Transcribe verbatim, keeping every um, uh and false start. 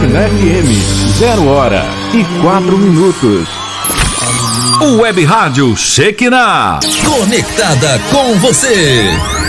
Shekinah F M, zero hora e quatro minutos. O Web Rádio Shekinah, conectada com você.